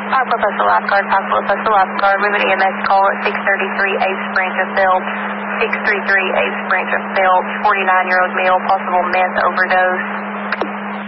Parkville Postal Lifeguard, we have an EMS call at 633 8th Branch of Phelps, 633 8th Branch of Phelps, 49-year-old male, possible meth overdose.